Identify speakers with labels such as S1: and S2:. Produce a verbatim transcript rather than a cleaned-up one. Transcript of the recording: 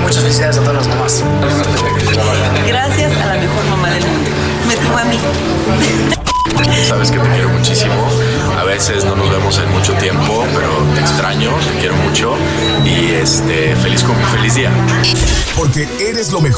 S1: muchas felicidades a todas las mamás.
S2: Gracias a la mejor mamá del mundo. Me tuvo a mí.
S3: Sabes que te quiero muchísimo. A veces no nos vemos en mucho tiempo, pero te extraño, te quiero mucho y este feliz, feliz día.
S4: Porque eres lo mejor.